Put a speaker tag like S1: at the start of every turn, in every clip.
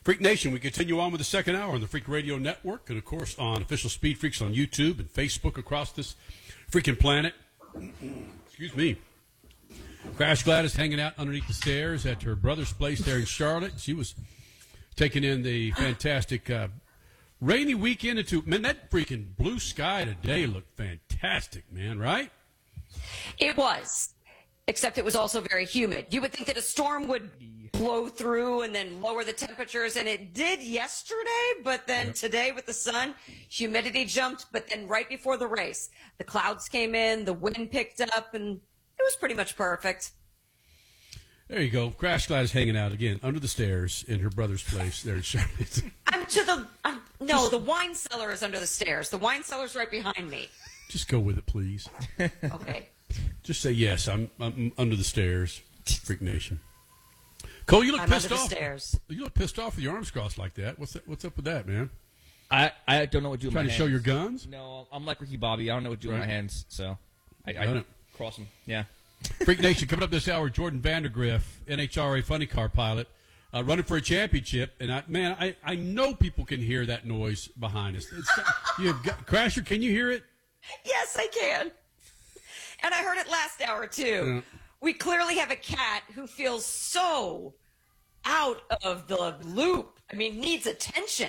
S1: Freak Nation, we continue on with the second hour on the Freak Radio Network and, of course, on Official Speed Freaks on YouTube and Facebook across this freaking planet. Excuse me. Crash Gladys hanging out underneath the stairs at her brother's place there in Charlotte. She was taking in the fantastic rainy weekend. Man, that freaking blue sky today looked fantastic, man, right?
S2: It was, except it was also very humid. You would think that a storm would blow through and then lower the temperatures, and it did yesterday, but then today with the sun, humidity jumped, but then right before the race, the clouds came in, the wind picked up, and it was pretty much perfect.
S1: There you go. Crash Gladys hanging out again under the stairs in her brother's place there in Charlotte.
S2: The wine cellar is under the stairs. The wine cellar's right behind me.
S1: Just go with it, please.
S2: Okay.
S1: Just say, yes, I'm under the stairs, Freak Nation. Cole, you look pissed off.
S2: Stairs.
S1: You look pissed off with your arms crossed like that. What's up with that, man?
S3: I don't know what to do with my hands.
S1: Trying to show your guns?
S3: No, I'm like Ricky Bobby. I don't know what to do with my hands, so I cross them. Yeah.
S1: Freak Nation, coming up this hour, Jordan Vandergriff, NHRA funny car pilot, running for a championship. And I know people can hear that noise behind us. Crasher, can you hear it?
S2: Yes, I can. And I heard it last hour, too. We clearly have a cat who feels so out of the loop. I mean, needs attention.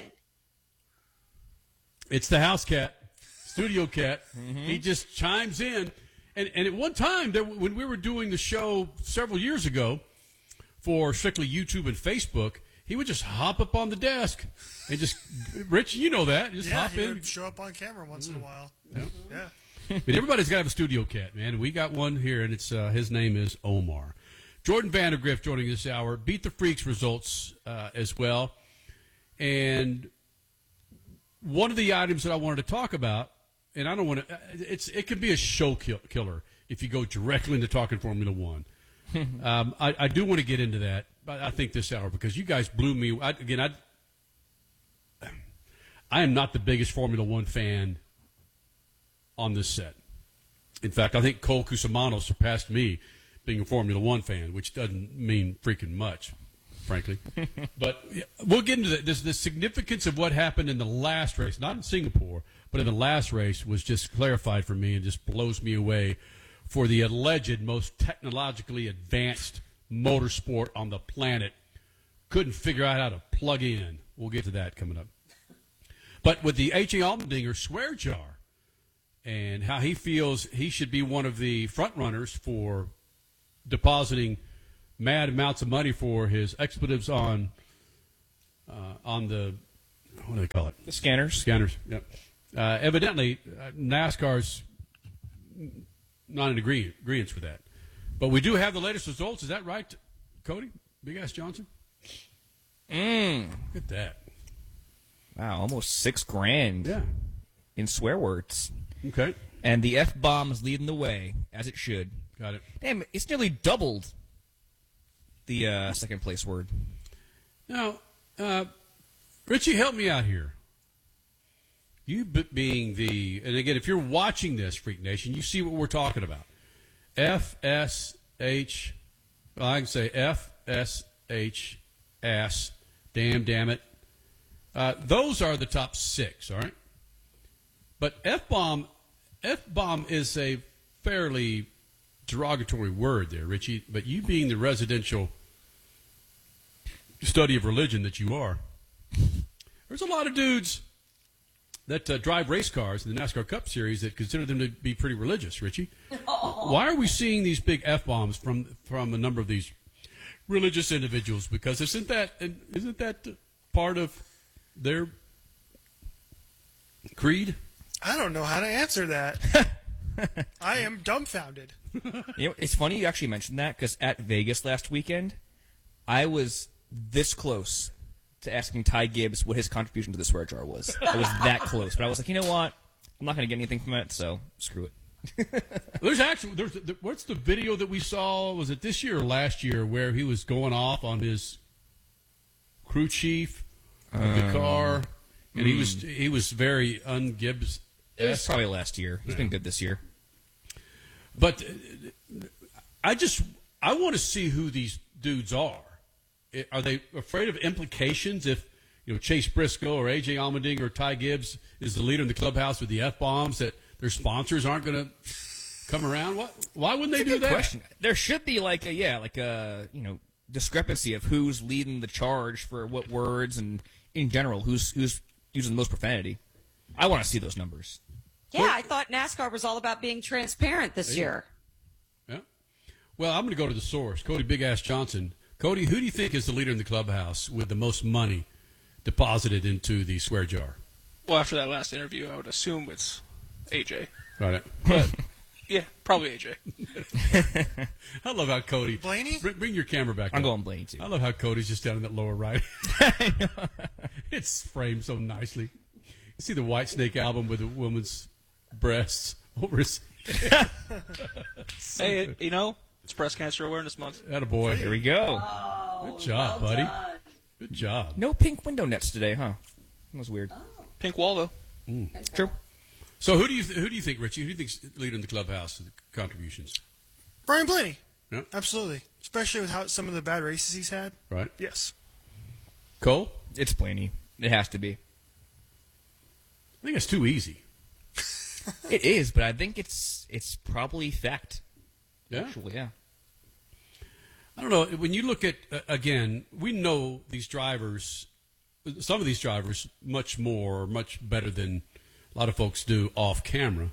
S1: It's the house cat, studio cat. Mm-hmm. He just chimes in. And at one time, when we were doing the show several years ago for strictly YouTube and Facebook, he would just hop up on the desk and just, Rich, you know that, just hop in.
S4: He would show up on camera once in a while. Yeah.
S1: But everybody's got to have a studio cat, man. We got one here, and it's his name is Omar. Jordan Vandergriff joining this hour. Beat the Freaks results as well. And one of the items that I wanted to talk about, and I don't want to, it could be a show killer if you go directly into talking Formula One. I do want to get into that, but I think this hour, because you guys blew me. I am not the biggest Formula One fan on this set. In fact, I think Cole Cusimano surpassed me being a Formula One fan, which doesn't mean freaking much, frankly. But we'll get into that. The significance of what happened in the last race, not in Singapore, but in the last race, was just clarified for me and just blows me away for the alleged most technologically advanced motorsport on the planet. Couldn't figure out how to plug in. We'll get to that coming up. But with the H.A. Allmendinger swear jar, and how he feels he should be one of the front runners for depositing mad amounts of money for his expletives on the, what do they call it?
S3: The scanners.
S1: Scanners, yep. Evidently, NASCAR's not in agreement with that. But we do have the latest results. Is that right, Cody? Big Ass Johnson? Look at that.
S3: Wow, almost $6,000
S1: Yeah.
S3: in swear words.
S1: Okay.
S3: And the F-bomb is leading the way, as it should.
S1: Got it.
S3: Damn, it's nearly doubled the second place word.
S1: Now, Richie, help me out here. You being and again, if you're watching this, Freak Nation, you see what we're talking about. FSH, well, I can say FSH, ass, damn it. Those are the top 6, all right? But F-bomb is a fairly derogatory word there, Richie. But you being the residential study of religion that you are, there's a lot of dudes that drive race cars in the NASCAR Cup Series that consider them to be pretty religious, Richie. Why are we seeing these big F-bombs from a number of these religious individuals? Because isn't that part of their creed?
S4: I don't know how to answer that. I am dumbfounded.
S3: You know, it's funny you actually mentioned that, because at Vegas last weekend, I was this close to asking Ty Gibbs what his contribution to the swear jar was. I was that close, but I was like, you know what? I'm not going to get anything from it, so screw it.
S1: What's the video that we saw? Was it this year or last year where he was going off on his crew chief of the car, and he was very un-Gibbs.
S3: It was probably last year. He's been good this year.
S1: But I want to see who these dudes are. are they afraid of implications if Chase Briscoe or AJ Allmendinger or Ty Gibbs is the leader in the clubhouse with the F-bombs that their sponsors aren't going to come around? Why wouldn't they do that?
S3: Question. There should be like a discrepancy of who's leading the charge for what words and in general who's using the most profanity. I want to see those numbers.
S2: Yeah, I thought NASCAR was all about being transparent this year.
S1: Yeah. Well, I'm going to go to the source. Cody Big Ass Johnson. Cody, who do you think is the leader in the clubhouse with the most money deposited into the swear jar?
S5: Well, after that last interview, I would assume it's AJ.
S1: Right.
S5: But yeah, probably AJ.
S1: I love how Cody.
S4: Blaney?
S1: Bring your camera back.
S3: I'm
S1: up.
S3: going Blaney too.
S1: I love how Cody's just down in that lower right. It's framed so nicely. You see the White Snake album with a woman's breasts over his head.
S5: Hey, it's Breast Cancer Awareness Month.
S1: Attaboy.
S3: Here we go.
S1: Good job, buddy. Good job.
S3: No pink window nets today, huh? That was weird.
S5: Pink wall, though.
S3: True.
S1: So who do you think, Richie? Who do you think's leader in the clubhouse with the contributions?
S4: Brian Blaney.
S1: Yeah.
S4: Absolutely. Especially with how some of the bad races he's had.
S1: Right.
S4: Yes.
S1: Cole?
S3: It's Blaney. It has to be.
S1: I think it's too easy.
S3: It is, but I think it's probably fact.
S1: Yeah.
S3: Actually, yeah.
S1: I don't know. When you look at, again, we know these drivers, some of these drivers, much better than a lot of folks do off camera.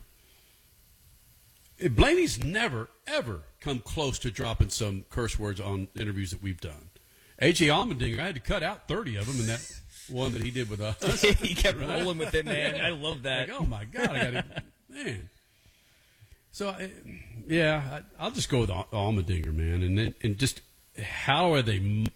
S1: Blaney's never, ever come close to dropping some curse words on interviews that we've done. A.J. Allmendinger, I had to cut out 30 of them in that one that he did with us.
S3: He kept rolling with it, man. I love that.
S1: Like, oh, my God. I got it. Man. So, yeah, I'll just go with Allmendinger, man. And just how are they?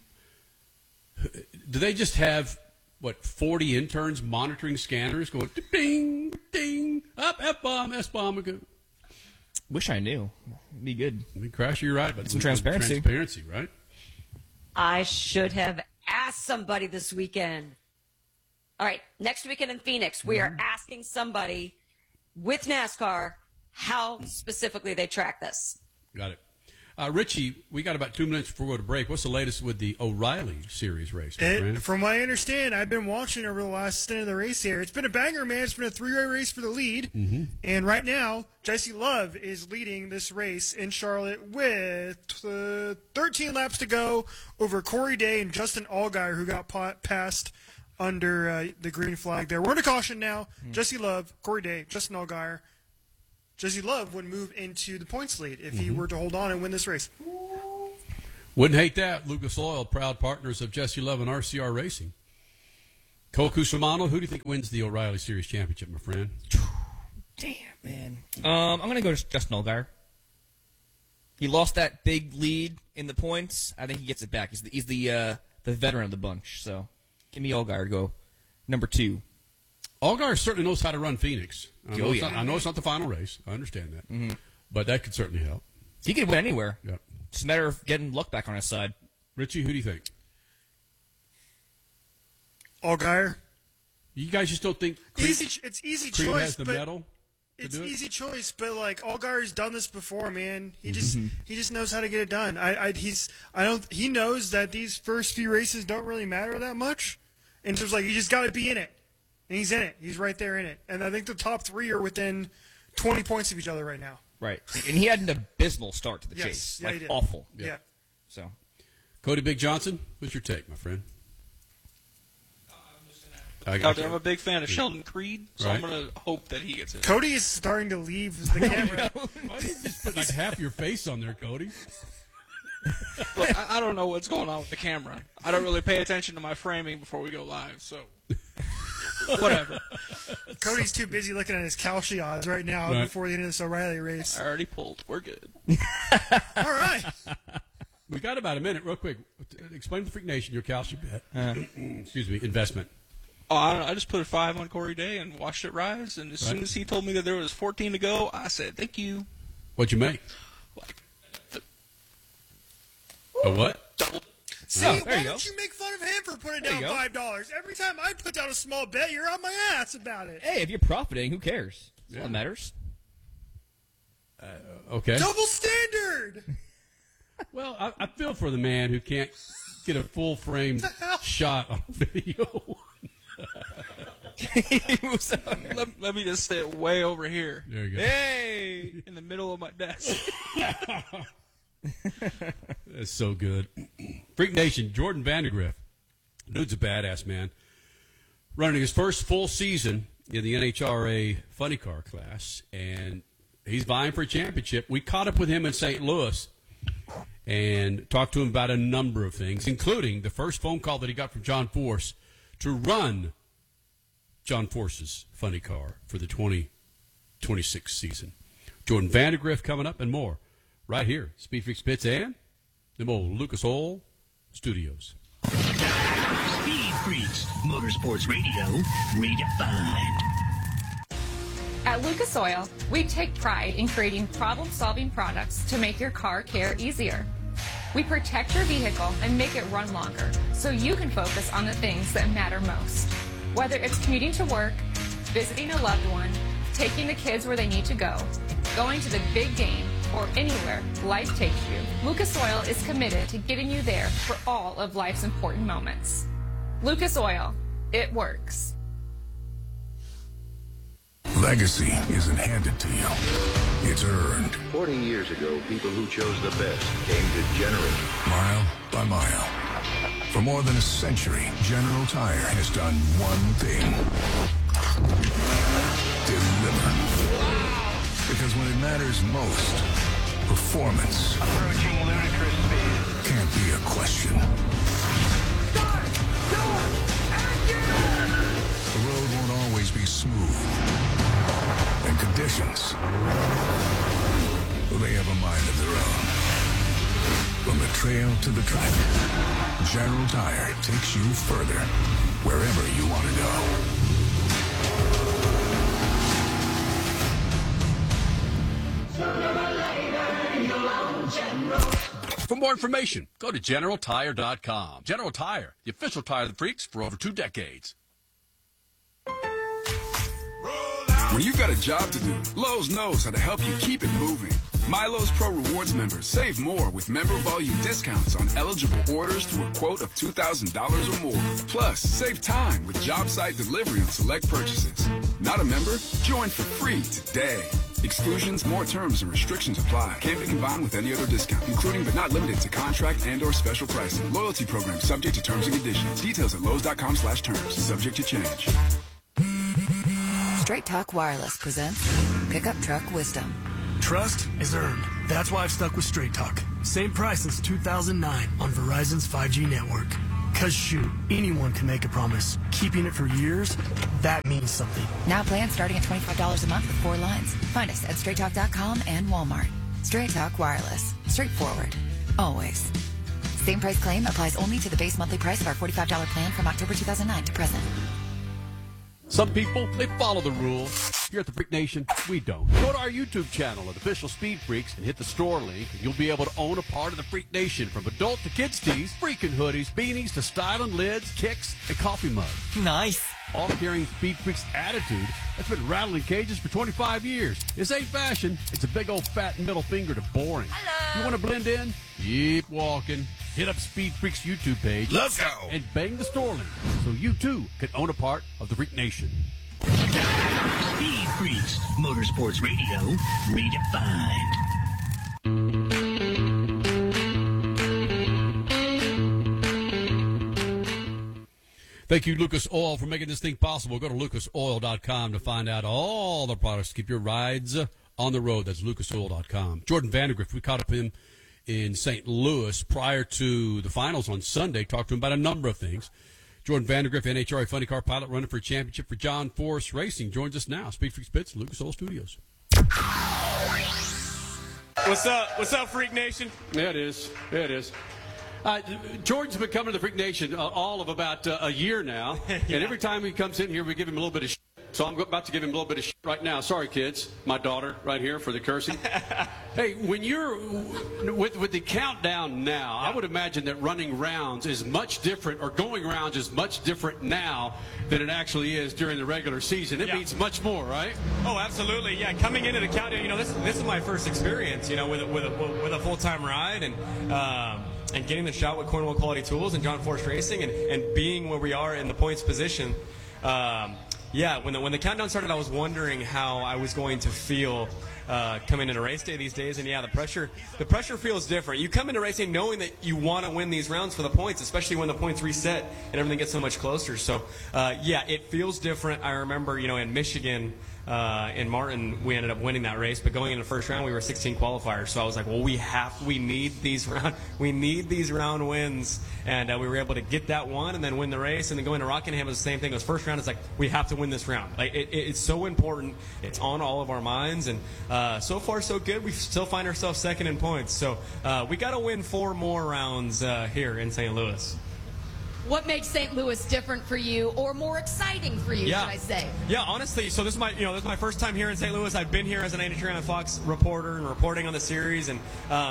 S1: Do they just have, 40 interns monitoring scanners going ding, ding, up, F-bomb, S-bomb?
S3: Wish I knew. It'd be good.
S1: I mean, Crash, you're right. But
S3: Some transparency.
S1: Transparency, right?
S2: I should have asked somebody this weekend. All right, next weekend in Phoenix, we are asking somebody with NASCAR how specifically they track this.
S1: Got it. Richie, we got about 2 minutes before we go to break. What's the latest with the O'Reilly Series race, my friend?
S4: From what I understand, I've been watching over the last stint of the race here. It's been a banger, man. It's been a three-way race for the lead. Mm-hmm. And right now, Jesse Love is leading this race in Charlotte with 13 laps to go over Corey Day and Justin Allgaier, who got passed under the green flag there. We're in a caution now. Jesse Love, Corey Day, Justin Allgaier. Jesse Love would move into the points lead if he were to hold on and win this race.
S1: Wouldn't hate that. Lucas Oil, proud partners of Jesse Love and RCR Racing. Cole Cusimano, who do you think wins the O'Reilly Series championship, my friend?
S3: Damn, man. I'm going to go to Justin Allgaier. He lost that big lead in the points. I think he gets it back. He's the veteran of the bunch. So give me Allgaier to go number 2.
S1: Allgaier certainly knows how to run Phoenix. I know it's not the final race. I understand that. But that could certainly help.
S3: He could win anywhere.
S1: Yep.
S3: It's a matter of getting luck back on his side.
S1: Richie, who do you think?
S4: Allgaier.
S1: You guys just don't think
S4: It's easy
S1: Creed
S4: choice,
S1: has the
S4: but
S1: medal?
S4: it's easy choice. But like Allgaier's done this before, man. He just knows how to get it done. He knows that these first few races don't really matter that much, and so it's like you just got to be in it. And he's in it. He's right there in it. And I think the top 3 are within 20 points of each other right now.
S3: Right. And he had an abysmal start to the
S4: Yes.
S3: chase.
S4: Yeah,
S3: like,
S4: he did.
S3: awful.
S4: Yeah.
S3: So,
S1: Cody Big Johnson, what's your take, my friend?
S5: I'm a big fan of Sheldon Creed, so I'm
S1: Right.
S5: going to hope that he gets it.
S4: Cody is starting to leave the camera.
S1: Why did you just put like half your face on there, Cody?
S5: Look, I don't know what's going on with the camera. I don't really pay attention to my framing before we go live, so whatever.
S4: Cody's too busy looking at his Kalshi odds right now
S1: Right.
S4: before the end of this O'Reilly race.
S5: I already pulled. We're good.
S4: All right.
S1: We got about a minute, real quick. Explain to the Freak Nation your calcium bet. Excuse me, investment.
S5: Oh, I don't know. I just put a 5 on Corey Day and watched it rise, and as soon as he told me that there was 14 to go, I said, thank you.
S1: What'd you make?
S5: Like,
S1: A what?
S5: double.
S4: See,
S3: there
S4: why
S3: you
S4: don't
S3: go.
S4: you make fun of him for putting
S3: There
S4: down
S3: you go.
S4: $5? Every time I put down a small bet, you're on my ass about it.
S3: hey, if you're profiting, who cares? That's all that matters.
S1: Okay.
S4: Double standard.
S1: Well, I feel for the man who can't get a full frame shot on video.
S5: Let me just sit way over here.
S1: There you go.
S5: Hey, in the middle of my desk.
S1: That's so good. Freak Nation, Jordan Vandergriff. Dude's a badass, man. Running his first full season in the NHRA funny car class, and he's vying for a championship. We caught up with him in St. Louis and talked to him about a number of things, including the first phone call that he got from John Force to run John Force's funny car for the 2026 season. Jordan Vandergriff coming up and more right here. Speed Freaks Pits and the old Lucas Oil Studios.
S6: Speed Freaks, Motorsports Radio, redefined.
S7: At Lucas Oil, we take pride in creating problem-solving products to make your car care easier. We protect your vehicle and make it run longer so you can focus on the things that matter most. Whether it's commuting to work, visiting a loved one, taking the kids where they need to go, going to the big game, or anywhere life takes you, Lucas Oil is committed to getting you there for all of life's important moments. Lucas Oil, it works.
S8: Legacy isn't handed to you. It's earned.
S9: 40 years ago, people who chose the best came to generate.
S8: Mile by mile. For more than a century, General Tire has done one thing. Deliver. Because when it matters most, performance
S9: Approaching ludicrous speed.
S8: can't be a question. The road won't always be smooth. And conditions, well, they have a mind of their own. From the trail to the track, General Tire takes you further, wherever you want to go.
S1: For more information, go to GeneralTire.com. General Tire, the official tire of the freaks for over 2 decades.
S10: When you've got a job to do, Lowe's knows how to help you keep it moving. My Lowe's Pro Rewards members save more with member volume discounts on eligible orders through a quote of $2,000 or more. Plus, save time with job site delivery on select purchases. Not a member? Join for free today. Exclusions, more terms, and restrictions apply. Can't be combined with any other discount, including but not limited to contract and/or special pricing. Loyalty program subject to terms and conditions. Details at Lowe's.com/terms. Subject to change.
S11: Straight Talk Wireless presents Pickup Truck Wisdom.
S12: Trust is earned. That's why I've stuck with Straight Talk. Same price since 2009 on Verizon's 5G network. Cause shoot, anyone can make a promise. Keeping it for years, that means something.
S11: Now plans starting at $25 a month with 4 lines. Find us at StraightTalk.com and Walmart. Straight Talk Wireless. Straightforward. Always. Same price claim applies only to the base monthly price of our $45 plan from October 2009 to present.
S1: Some people, they follow the rules. Here at the Freak Nation, we don't. Go to our YouTube channel at Official Speed Freaks and hit the store link, and you'll be able to own a part of the Freak Nation, from adult to kids tees, freaking hoodies, beanies to styling lids, kicks, and coffee mugs.
S12: Nice.
S1: All carrying Speed Freaks attitude that's been rattling cages for 25 years. This ain't fashion. It's a big old fat middle finger to boring.
S11: Hello.
S1: You want to blend in? Keep walking. Hit up Speed Freaks YouTube page.
S8: Let's go.
S1: And bang the store link so you too can own a part of the Freak Nation.
S6: Speed Freaks, Motorsports Radio, redefined.
S1: Thank you, Lucas Oil, for making this thing possible. Go to lucasoil.com to find out all the products to keep your rides on the road. That's lucasoil.com. Jordan Vandergriff, we caught up with him in St. Louis prior to the finals on Sunday. Talked to him about a number of things. Jordan Vandergriff, NHRA Funny Car Pilot, running for a championship for John Force Racing, joins us now. Speed Freaks Pits, Lucas Oil Studios.
S13: What's up? What's up, Freak Nation?
S1: Yeah, it is. Yeah, it is. Jordan's been coming to the Freak Nation all of about a year now, and every time he comes in here, we give him a little bit of shit. So I'm about to give him a little bit of shit right now. Sorry, kids. My daughter right here for the cursing. Hey, when you're with the countdown now, I would imagine that running rounds is much different, or going rounds is much different now than it actually is during the regular season. It means much more, right?
S13: Oh, absolutely. Yeah, coming into the countdown, this is my first experience, with a full-time ride, and
S14: and getting the shot with Cornwell Quality Tools and John Force Racing and being where we are in the points position. When the countdown started, I was wondering how I was going to feel coming into race day these days, and the pressure feels different. You come into race day knowing that you want to win these rounds for the points, especially when the points reset and everything gets so much closer. So it feels different. I remember, in Michigan, in Martin, we ended up winning that race, but going into the first round, we were 16 qualifiers. So I was like, well, we need these round wins, and we were able to get that one and then win the race. And then going to Rockingham was the same thing. It was first round. It's like we have to win this round. Like it's so important. It's on all of our minds, and so far so good. We still find ourselves second in points. So we got to win 4 more rounds here in St. Louis.
S15: What makes St. Louis different for you, or more exciting for you, should I say?
S14: Yeah, honestly, so this is my first time here in St. Louis. I've been here as an NHRA and Fox reporter and reporting on the series, and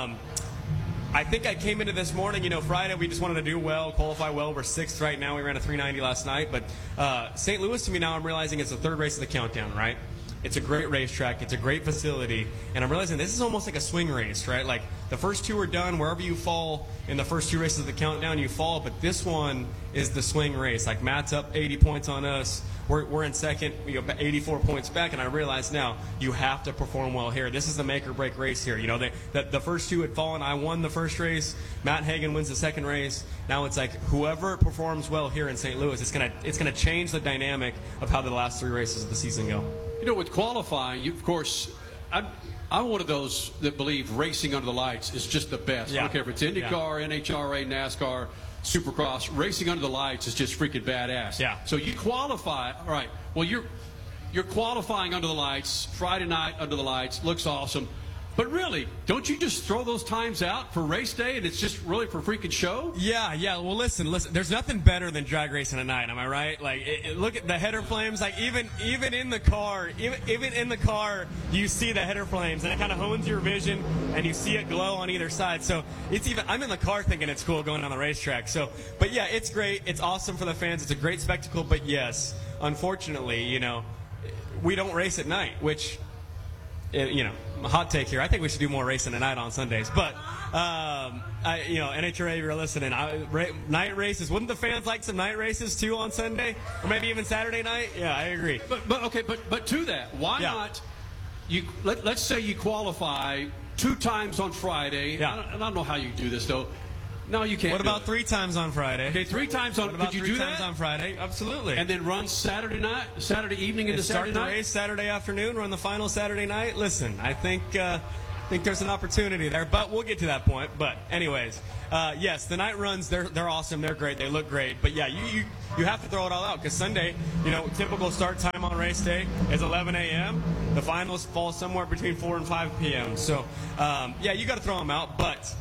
S14: I think I came into this morning, Friday we just wanted to do well, qualify well. We're 6th right now. We ran a 390 last night, but St. Louis to me now, I'm realizing it's the 3rd race of the countdown, right? It's a great racetrack. It's a great facility. And I'm realizing this is almost like a swing race, right? Like the first 2 are done. Wherever you fall in the first 2 races of the countdown, you fall. But this one is the swing race. Like Matt's up 80 points on us. We're in second. We go 84 points back. And I realize now you have to perform well here. This is the make or break race here. The first 2 had fallen. I won the first race. Matt Hagan wins the second race. Now it's like whoever performs well here in St. Louis, it's gonna change the dynamic of how the last 3 races of the season go.
S1: With qualifying, of course, I'm one of those that believe racing under the lights is just the best. I don't care if it's IndyCar, NHRA, NASCAR, Supercross. Racing under the lights is just freaking badass.
S14: Yeah.
S1: So you qualify. All right. Well, you're qualifying under the lights. Friday night under the lights looks awesome. But really, don't you just throw those times out for race day, and it's just really for freaking show?
S14: Yeah. Well, listen. There's nothing better than drag racing at night. Am I right? Like, look at the header flames. Like, even in the car, you see the header flames, and it kind of hones your vision, and you see it glow on either side. So I'm in the car thinking it's cool going on the racetrack. So, but yeah, it's great. It's awesome for the fans. It's a great spectacle. But yes, unfortunately, we don't race at night, which. A hot take here. I think we should do more racing at night on Sundays. But, NHRA, you're listening. Night races. Wouldn't the fans like some night races, too, on Sunday? Or maybe even Saturday night? Yeah, I agree.
S1: But to that, why not? Let's say you qualify 2 times on Friday.
S14: Yeah.
S1: I don't know how you do this, though. No, you can't.
S14: What about 3 times on Friday?
S1: Okay, 3 times on. Could you do that?
S14: 3 times on Friday? Absolutely.
S1: And then run Saturday night, Saturday evening into Saturday night.
S14: Start the race Saturday afternoon. Run the final Saturday night. Listen, I think there's an opportunity there, but we'll get to that point. But anyways, yes, the night runs they're awesome. They're great. They look great. But yeah, you have to throw it all out because Sunday, typical start time on race day is 11 a.m. The finals fall somewhere between 4 and 5 p.m. So you got to throw them out, but.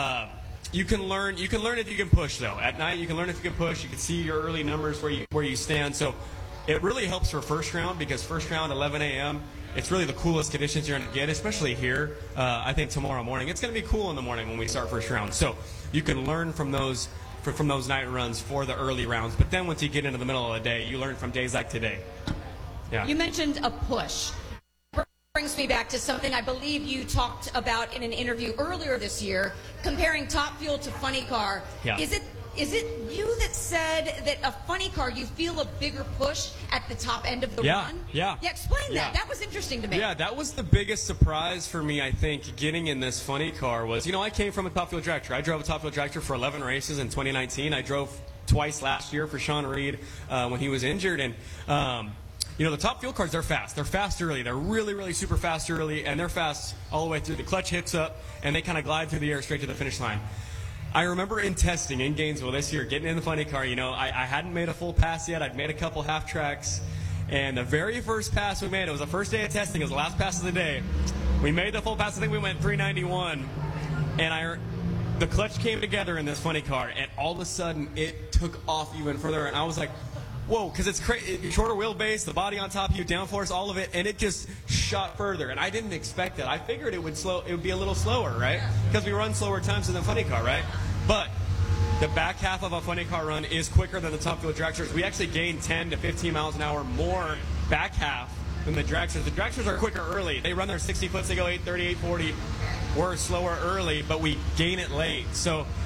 S14: You can learn if you can push, though. At night, you can learn if you can push. You can see your early numbers where you stand. So it really helps for first round because first round, 11 a.m., it's really the coolest conditions you're going to get, especially here. I think tomorrow morning. It's going to be cool in the morning when we start first round. So you can learn from those night runs for the early rounds. But then once you get into the middle of the day, you learn from days like today. Yeah.
S15: You mentioned a push. Brings me back to something I believe you talked about in an interview earlier this year, comparing Top Fuel to Funny Car.
S14: Yeah.
S15: Is it you that said that a funny car, you feel a bigger push at the top end of the run?
S14: Yeah.
S15: Explain that. That was interesting to me.
S14: Yeah, that was the biggest surprise for me, I think, getting in this funny car was, I came from a Top Fuel dragster. I drove a Top Fuel dragster for 11 races in 2019. I drove twice last year for Sean Reed when he was injured. And, the Top Fuel cars, they're fast. They're fast early. They're really, really super fast early, and they're fast all the way through. The clutch hits up, and they kind of glide through the air straight to the finish line. I remember in testing in Gainesville this year, getting in the funny car, I hadn't made a full pass yet. I'd made a couple half tracks, and the very first pass we made, it was the first day of testing. It was the last pass of the day. We made the full pass. I think we went 391, and the clutch came together in this funny car, and all of a sudden, it took off even further, and I was like, whoa, because it's shorter wheelbase, the body on top of you, downforce, all of it, and it just shot further. And I didn't expect that. I figured it would be a little slower, right? Because we run slower times than the funny car, right? But the back half of a funny car run is quicker than the Top Fuel dragsters. We actually gain 10 to 15 miles an hour more back half than the dragsters. The dragsters are quicker early. They run their 60 foots, they go 830, 840. We're slower early, but we gain it late. So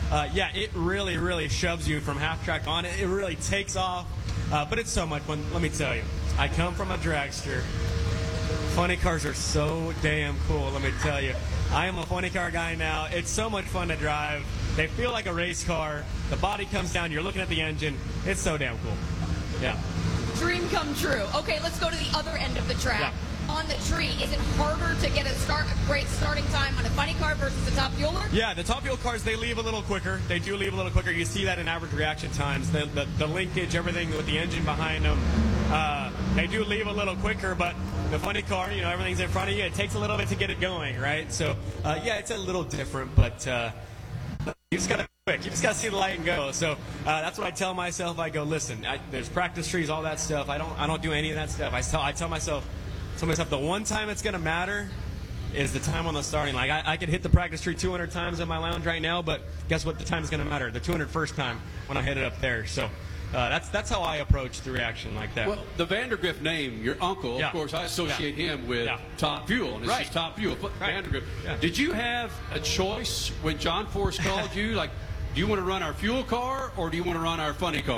S14: yeah, it really, really shoves you from half track on. It really takes off, but it's so much fun. Let me tell you, I come from a dragster. Funny cars are so damn cool, let me tell you. I am a funny car guy now. It's so much fun to drive. They feel like a race car. The body comes down. You're looking at the engine. It's so damn cool. Yeah.
S15: Dream come true. Okay, let's go to the other end of the track.
S14: Yeah.
S15: On the tree, is it harder to get a great starting time on a funny car versus a top fueler?
S14: Yeah, the top fuel cars, they leave a little quicker. They do leave a little quicker. You see that in average reaction times. The linkage, everything with the engine behind them, they do leave a little quicker, but the funny car, you know, everything's in front of you. It takes a little bit to get it going, right? So, yeah, it's a little different, but you just got to be quick. You just got to see the light and go. So that's what I tell myself. I go, listen, there's practice trees, all that stuff. I don't do any of that stuff. I tell myself, the one time it's going to matter is the time on the starting line. I could hit the practice tree 200 times in my lounge right now, but guess what? The time is going to matter. The 201st time when I hit it up there. So that's how I approach the reaction like that.
S1: Well, the Vandergrift name, your uncle,
S14: Yeah.
S1: of course, I associate him with Top Fuel, and it's
S14: Right.
S1: just Top Fuel. But
S14: Right.
S1: Vandergrift.
S14: Yeah.
S1: Did you have a choice when John Force called you? Like, do you want to run our fuel car or do you want to run our funny car?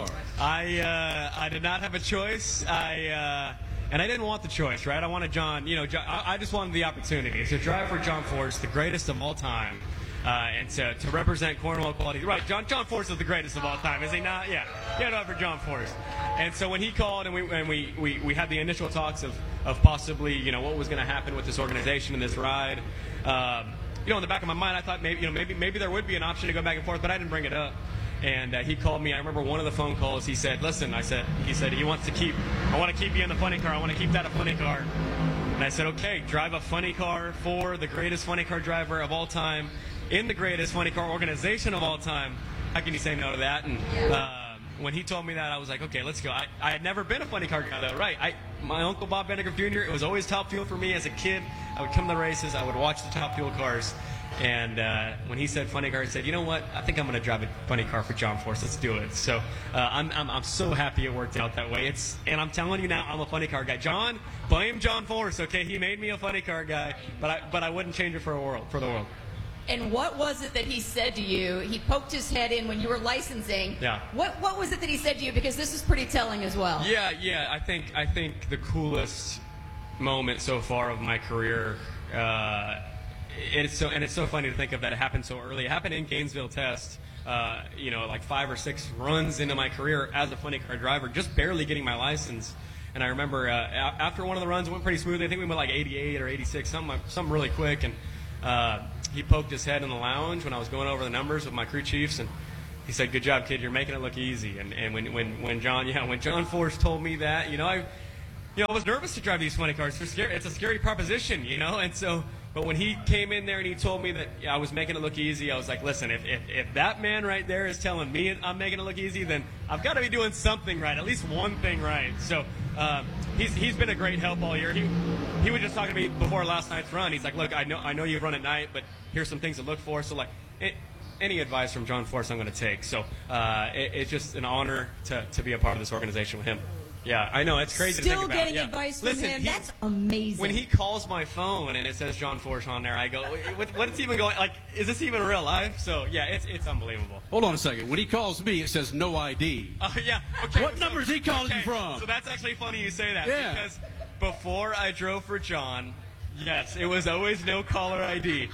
S14: I did not have a choice. And I didn't want the choice, right? I wanted John, I just wanted the opportunity to drive for John Force, the greatest of all time, and to represent Cornwall quality. Right, John Force is the greatest of all time, is he not? Yeah, drive for John Force. And so when he called and we had the initial talks of possibly, what was going to happen with this organization and this ride, in the back of my mind, I thought maybe there would be an option to go back and forth, but I didn't bring it up. And he called me. I remember one of the phone calls. He said, "Listen," he said, I want to keep you in the funny car. I want to keep that a funny car." And I said, "Okay, drive a funny car for the greatest funny car driver of all time in the greatest funny car organization of all time. How can you say no to that?" And when he told me that, I was like, "Okay, let's go." I had never been a funny car guy, though, right? My uncle Bob Vandergrift Jr., it was always Top Fuel for me as a kid. I would come to the races. I would watch the Top Fuel cars. And when he said funny car, he said, "You know what? I think I'm going to drive a funny car for John Force. Let's do it." So I'm so happy it worked out that way. And I'm telling you now, I'm a funny car guy. John, blame John Force, okay? He made me a funny car guy, but I wouldn't change it for the world.
S15: And what was it that he said to you? He poked his head in when you were licensing.
S14: Yeah.
S15: What was it that he said to you? Because this is pretty telling as well.
S14: Yeah. I think the coolest moment so far of my career. It's so funny to think of that it happened so early. It happened in Gainesville Test, like 5 or 6 runs into my career as a funny car driver, just barely getting my license. And I remember after one of the runs, it went pretty smoothly. I think we went like 88 or 86, something really quick. And he poked his head in the lounge when I was going over the numbers with my crew chiefs, and he said, "Good job, kid. You're making it look easy." And when John Force told me that, I was nervous to drive these funny cars. It's a scary proposition, and so. But when he came in there and he told me that I was making it look easy, I was like, listen, if that man right there is telling me I'm making it look easy, then I've got to be doing something right, at least one thing right. So he's been a great help all year. He was just talking to me before last night's run. He's like, "Look, I know you run at night, but here's some things to look for." So like any advice from John Force I'm going to take. So it's just an honor to be a part of this organization with him. Yeah, I know. It's crazy to think about.
S15: Still getting advice from him. That's amazing.
S14: When he calls my phone and it says John Force on there, I go, what's even going? Like, is this even real life? So yeah, it's unbelievable.
S1: Hold on a second. When he calls me, it says no ID.
S14: Yeah. Okay.
S1: What number is he calling you from?
S14: So that's actually funny you say that.
S1: Yeah.
S14: Because before I drove for John, yes, it was always no caller ID.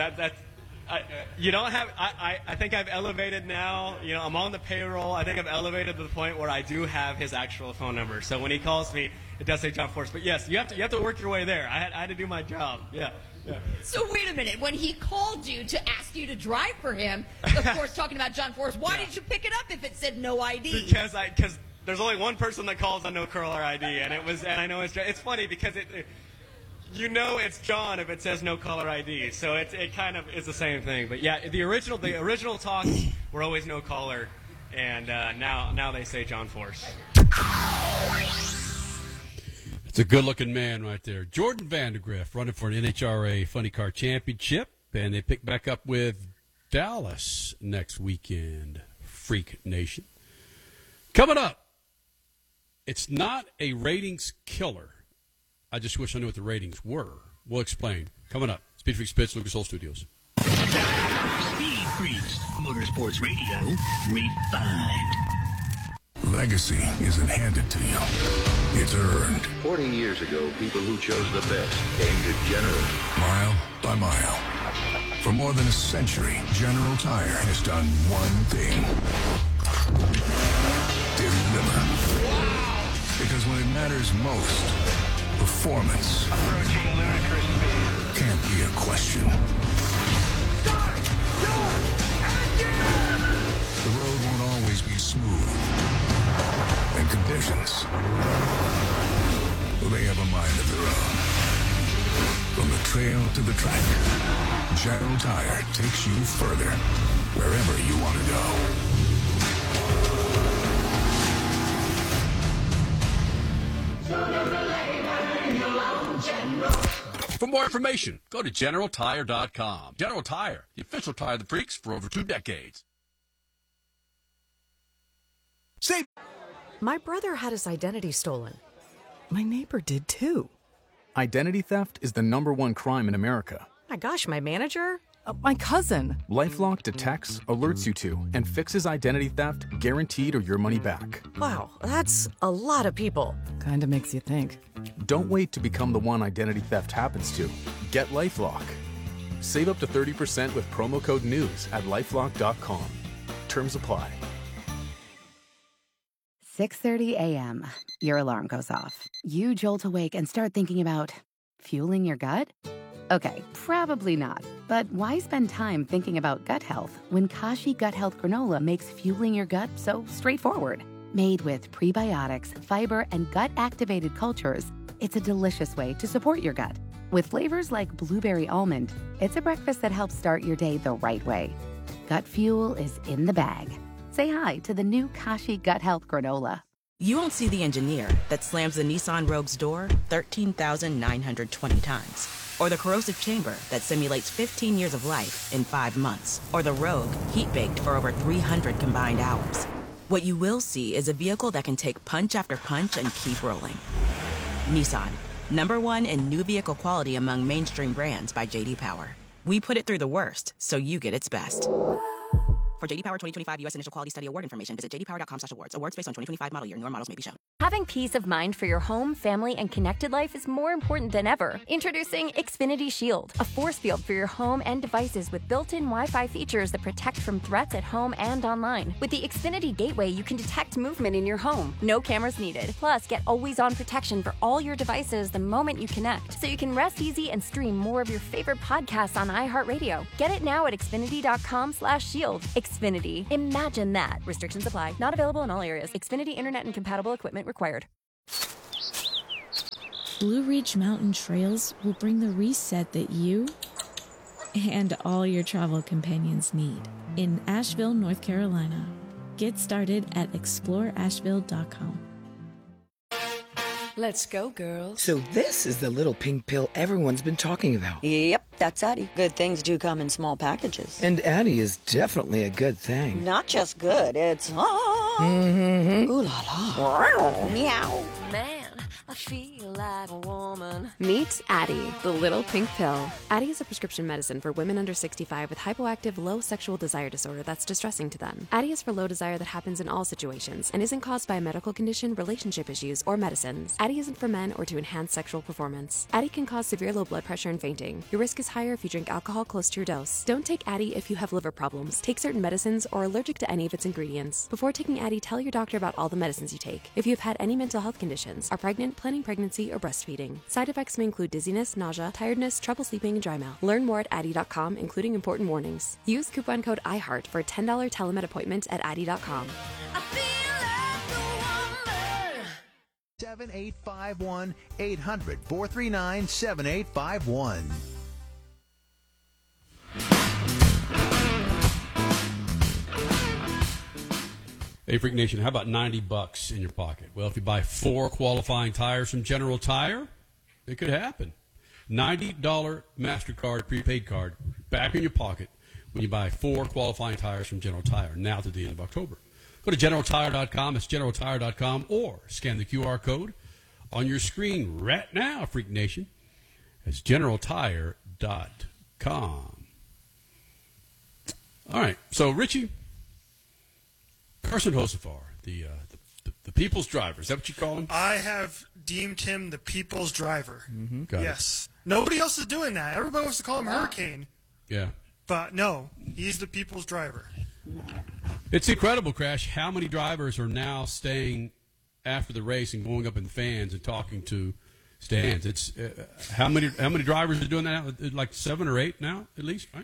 S14: You don't have. I think I've elevated now. I'm on the payroll. I think I've elevated to the point where I do have his actual phone number. So when he calls me, it does say John Force. But yes, you have to work your way there. I had to do my job. Yeah.
S15: So wait a minute. When he called you to ask you to drive for him, of course, talking about John Force, why did you pick it up if it said no ID?
S14: Because there's only one person that calls on no caller ID, and I know it's funny because it's John if it says no caller ID. So it kind of is the same thing. But yeah, the original talks were always no caller, and now they say John Force.
S1: It's a good-looking man right there. Jordan Vandergrift running for an NHRA Funny Car Championship, and they pick back up with Dallas next weekend. Freak Nation. Coming up, it's not a ratings killer. I just wish I knew what the ratings were. We'll explain. Coming up, Speed Freak Spitz, Lucas Oil Studios.
S6: Speed Freaks, Motorsports Radio, refined.
S8: Legacy isn't handed to you. It's earned.
S9: 40 years ago, people who chose the best came to General.
S8: Mile by mile. For more than a century, General Tire has done one thing. Deliver. Because when it matters most, performance can't be a question. The road won't always be smooth. And conditions, well, they have a mind of their own. From the trail to the track, General Tire takes you further, wherever you want to go.
S1: For more information, go to GeneralTire.com. General Tire, the official tire of the freaks for over 2 decades.
S16: Say, my brother had his identity stolen. My neighbor did too.
S17: Identity theft is the #1 crime in America.
S16: My gosh, my manager? My cousin.
S17: LifeLock detects, alerts you to, and fixes identity theft guaranteed or your money back.
S16: Wow, that's a lot of people. Kinda makes you think.
S17: Don't wait to become the one identity theft happens to. Get LifeLock. Save up to 30% with promo code NEWS at LifeLock.com. Terms apply.
S18: 6:30 a.m. Your alarm goes off. You jolt awake and start thinking about fueling your gut? Okay, probably not. But why spend time thinking about gut health when Kashi Gut Health Granola makes fueling your gut so straightforward? Made with prebiotics, fiber, and gut-activated cultures, it's a delicious way to support your gut. With flavors like blueberry almond, it's a breakfast that helps start your day the right way. Gut fuel is in the bag. Say hi to the new Kashi Gut Health Granola.
S19: You won't see the engineer that slams the Nissan Rogue's door 13,920 times. Or the corrosive chamber that simulates 15 years of life in 5 months. Or the Rogue heat-baked for over 300 combined hours. What you will see is a vehicle that can take punch after punch and keep rolling. Nissan, #1 in new vehicle quality among mainstream brands by J.D. Power. We put it through the worst, so you get its best. For J.D. Power 2025 U.S. Initial Quality Study Award information, visit jdpower.com/awards. Awards based on 2025 model year. Newer models may be shown.
S20: Having peace of mind for your home, family, and connected life is more important than ever. Introducing Xfinity Shield, a force field for your home and devices with built-in Wi-Fi features that protect from threats at home and online. With the Xfinity Gateway, you can detect movement in your home. No cameras needed. Plus, get always-on protection for all your devices the moment you connect, so you can rest easy and stream more of your favorite podcasts on iHeartRadio. Get it now at Xfinity.com/shield. Xfinity. Imagine that. Restrictions apply. Not available in all areas. Xfinity Internet and compatible equipment required.
S21: Blue Ridge Mountain Trails will bring the reset that you and all your travel companions need in Asheville, North Carolina. Get started at exploreasheville.com.
S22: Let's go, girls.
S23: So this is the little pink pill everyone's been talking about.
S2: Yep, that's Addie. Good ththings do come in small packages.
S23: And Addie is definitely a good thing.
S2: Not just good, it's ooh la la. Meow.
S24: Man, I feel like a woman. Meet Addie, the little pink pill. Addie is a prescription medicine for women under 65 with hypoactive low sexual desire disorder that's distressing to them. Addie is for low desire that happens in all situations and isn't caused by a medical condition, relationship issues, or medicines. Addie isn't for men or to enhance sexual performance. Addie can cause severe low blood pressure and fainting. Your risk is higher if you drink alcohol close to your dose. Don't take Addie if you have liver problems, take certain medicines, or are allergic to any of its ingredients. Before taking Addie, tell your doctor about all the medicines you take. If you have had any mental health conditions, are pregnant, planning pregnancy, or breastfeeding. Side effects may include dizziness, nausea, tiredness, trouble sleeping, and dry mouth. Learn more at Addie.com, including important warnings. Use coupon code IHEART for a $10 telemed appointment at Addie.com.
S25: 7851 800 439 7851.
S1: Hey, Freak Nation, how about $90 in your pocket? Well, if you buy 4 qualifying tires from General Tire, it could happen. $90 MasterCard prepaid card back in your pocket when you buy 4 qualifying tires from General Tire now to the end of October. Go to GeneralTire.com, it's GeneralTire.com, or scan the QR code on your screen right now, Freak Nation. It's GeneralTire.com. All right. So, Richie, Carson Hocevar, the people's driver. Is that what you call him?
S12: I have deemed him the people's driver.
S1: Got it.
S12: Yes. Nobody else is doing that. Everybody wants to call him Hurricane.
S1: Yeah.
S12: But no, he's the people's driver.
S1: It's incredible, Crash, how many drivers are now staying after the race and going up in fans and talking to stands. It's how many drivers are doing that? Like 7 or 8 now, at least, right?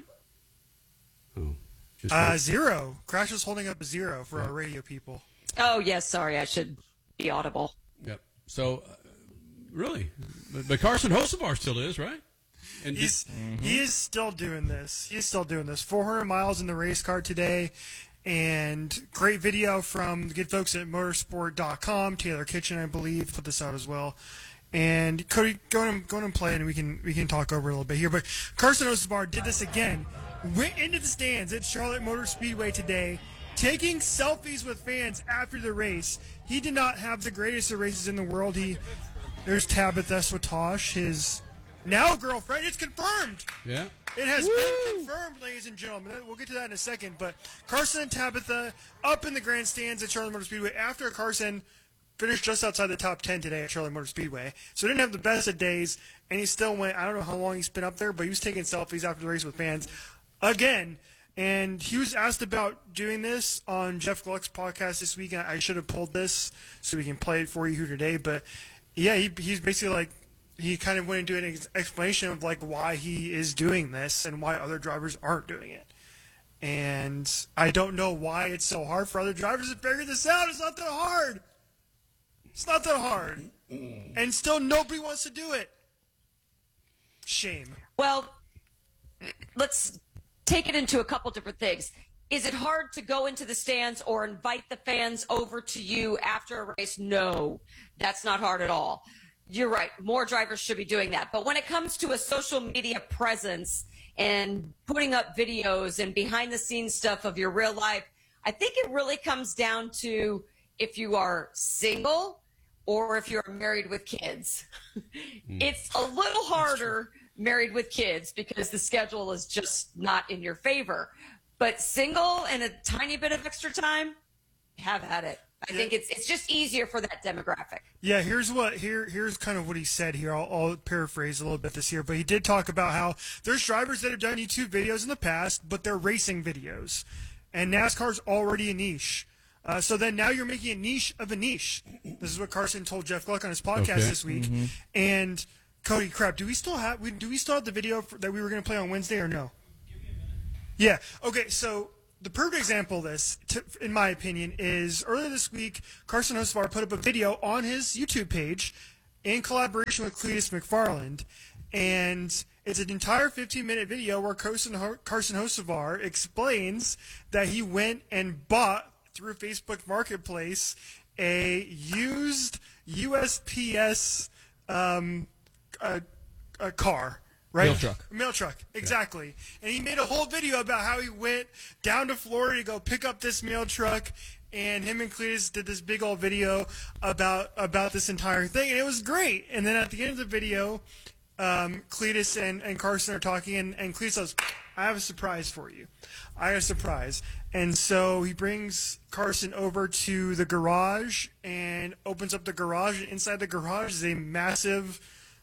S1: Oh,
S12: 0. Crash is holding up a 0 for our radio people.
S2: Oh, yes. Sorry, I should be audible.
S1: Yep. So, really, but Carson Hocevar still is, right? And
S12: he is still doing this. He's still doing this. 400 miles in the race car today, and great video from the good folks at motorsport.com. Taylor Kitchen, I believe, put this out as well. And Cody, go and play it, and we can talk over it a little bit here. But Carson Hocevar did this again. Went into the stands at Charlotte Motor Speedway today, taking selfies with fans after the race. He did not have the greatest of races in the world. There's Tabitha Swatosh, his now girlfriend. It's confirmed.
S1: Yeah.
S12: It has been confirmed, ladies and gentlemen. We'll get to that in a second. But Carson and Tabitha up in the grandstands at Charlotte Motor Speedway after Carson finished just outside the top 10 today at Charlotte Motor Speedway. So he didn't have the best of days, and he still went, I don't know how long he's been up there, but he was taking selfies after the race with fans again. And he was asked about doing this on Jeff Gluck's podcast this week. I should have pulled this so we can play it for you here today. But, yeah, he's basically like, he kind of went into an explanation of like why he is doing this and why other drivers aren't doing it. And I don't know why it's so hard for other drivers to figure this out. It's not that hard. It's not that hard. And still nobody wants to do it. Shame.
S2: Well, let's take it into a couple different things. Is it hard to go into the stands or invite the fans over to you after a race? No, that's not hard at all. You're right. More drivers should be doing that. But when it comes to a social media presence and putting up videos and behind the scenes stuff of your real life, I think it really comes down to if you are single or if you're married with kids. It's a little harder married with kids because the schedule is just not in your favor. But single and a tiny bit of extra time, have at it. I think it's just easier for that demographic.
S12: Yeah, here's kind of what he said here. I'll paraphrase a little bit this here, but he did talk about how there's drivers that have done YouTube videos in the past, but they're racing videos, and NASCAR's already a niche. So then now you're making a niche of a niche. This is what Carson told Jeff Gluck on his podcast this week. Mm-hmm. And Cody, crap, do we still have the video that we were going to play on Wednesday or no? Yeah. Okay. So the perfect example of this, in my opinion, is earlier this week, Carson Hocevar put up a video on his YouTube page in collaboration with Cletus McFarland. And it's an entire 15-minute video where Carson Hocevar explains that he went and bought, through Facebook Marketplace, a used USPS a car. Right? Mail truck, exactly. Yeah. And he made a whole video about how he went down to Florida to go pick up this mail truck, and him and Cletus did this big old video about this entire thing, and it was great. And then at the end of the video, Cletus and Carson are talking, and Cletus says, I have a surprise for you. I have a surprise. And so he brings Carson over to the garage and opens up the garage, and inside the garage is a massive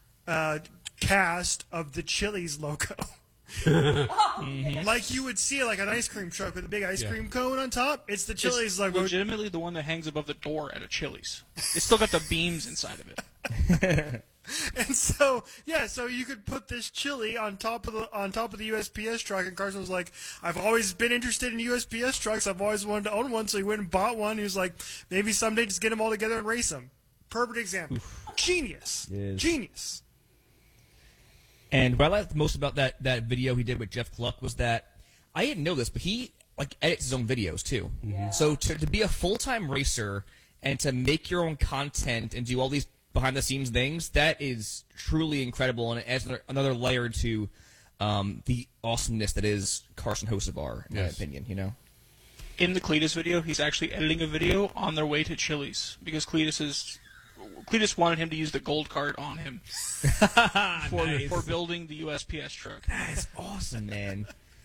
S12: cast of the Chili's logo. Like you would see like an ice cream truck with a big ice cream cone on top. It's the Chili's logo.
S3: Legitimately the one that hangs above the door at a Chili's. It's still got the beams inside of it.
S12: And so so you could put this chili on top of the USPS truck, and Carson was like, I've always been interested in USPS trucks. I've always wanted to own one, so he went and bought one. He was like, maybe someday just get them all together and race them. Perfect example. Genius. Yes. Genius.
S4: And what I liked most about that video he did with Jeff Gluck was that, I didn't know this, but he edits his own videos too. Yeah. So to be a full-time racer and to make your own content and do all these behind-the-scenes things, that is truly incredible, and it adds another layer to the awesomeness that is Carson Hocevar, in my opinion. You know,
S3: in the Cletus video, he's actually editing a video on their way to Chili's because Cletus wanted him to use the gold card on him for building the USPS truck.
S4: That's awesome, man.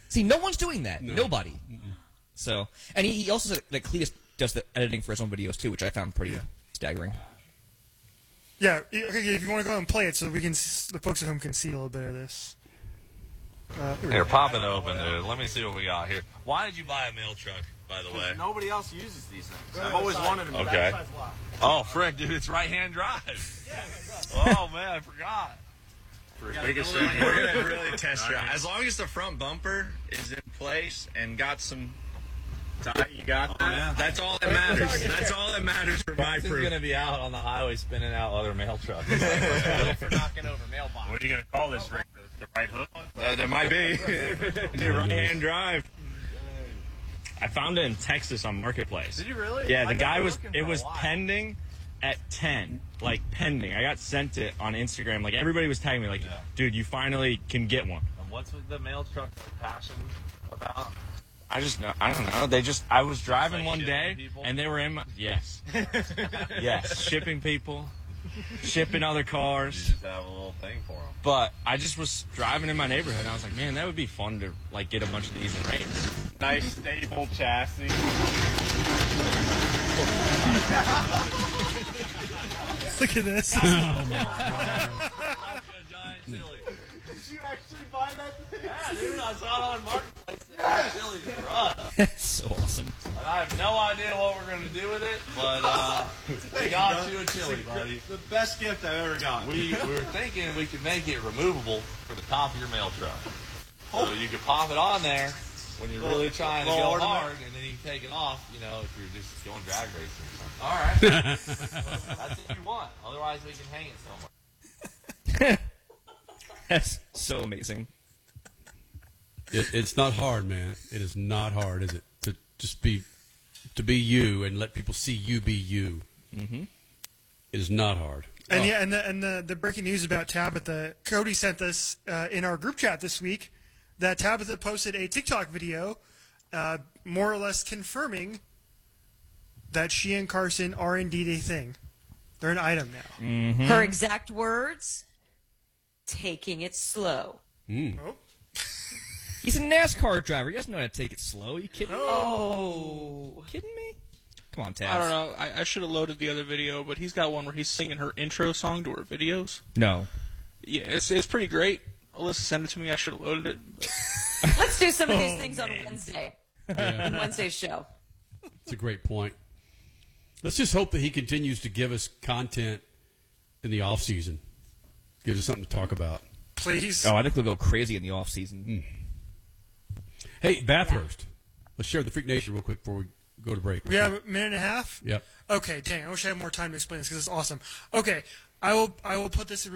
S4: See, no one's doing that. Nobody. So, and he also said that Cletus does the editing for his own videos too, which I found pretty staggering.
S5: Yeah, if you want to go ahead and play it, so we can, the folks at home can see a little bit of this.
S7: Here, pop it open, dude. Let me see what we got here. Why did you buy a mail truck, by the way?
S13: Nobody else uses these things. I've always wanted them.
S7: Okay. Oh, frick, dude, it's right-hand drive. Oh, man, I forgot.
S10: We're gonna really test drive. As long as the front bumper is in place and got some. You got that? Yeah. That's all that matters. That's all that matters for my proof.
S7: He's gonna be out on the highway spinning out other mail trucks.
S10: For knocking over mailbox.
S7: What are you gonna call this, Rick? The right hook?
S10: There might be. The right-hand drive. I found it in Texas on Marketplace.
S7: Did you really?
S10: Yeah, the guy was. It was pending at 10, like pending. I got sent it on Instagram. Like everybody was tagging me, like, dude, you finally can get one.
S7: And what's with the mail truck passion about?
S10: I don't know. I was driving
S7: like
S10: one day,
S7: people?
S10: and they were in my, yes, shipping people, shipping other cars.
S7: You just have a little thing for them.
S10: But I just was driving in my neighborhood, and I was like, man, that would be fun to like get a bunch of these in rates.
S7: Nice stable chassis.
S5: Look at this.
S7: Oh, my God. Did you actually buy that thing? Yeah, dude, I saw it on Marketplace.
S4: That's so awesome.
S7: And I have no idea what we're going to do with it, but we got you a chili, buddy.
S10: The best gift I've ever gotten.
S7: We were thinking we could make it removable for the top of your mail truck. So you could pop it on there when you're really trying to go hard, and then you can take it off, you know, if you're just going drag racing or something. All right. That's what you want. Otherwise, we can hang it somewhere.
S4: That's so amazing.
S1: It's not hard, man. It is not hard, is it? To just be you and let people see you be you.
S4: Mm-hmm.
S1: It is not hard.
S5: And yeah, and the breaking news about Tabitha, Cody sent us in our group chat this week that Tabitha posted a TikTok video, more or less confirming that she and Carson are indeed a thing. They're an item now.
S4: Mm-hmm.
S2: Her exact words: taking it slow.
S5: Oh.
S4: He's a NASCAR driver. He doesn't know how to take it slow. Are you kidding me?
S2: Oh.
S4: Kidding me? Come on, Taz.
S3: I don't know. I should have loaded the other video, but he's got one where he's singing her intro song to her videos.
S4: No.
S3: Yeah, it's pretty great. Alyssa sent it to me. I should have loaded it.
S2: Let's do some of these things on Wednesday. On Wednesday's show.
S1: It's a great point. Let's just hope that he continues to give us content in the off season. Gives us something to talk about.
S5: Please.
S4: Oh, I think we'll go crazy in the off season.
S1: Hey, Bathurst. Let's share the Freak Nation real quick before we go to break.
S5: We have a minute and a half?
S1: Yep.
S5: Okay, dang, I wish I had more time to explain this because it's awesome. Okay, I will put this in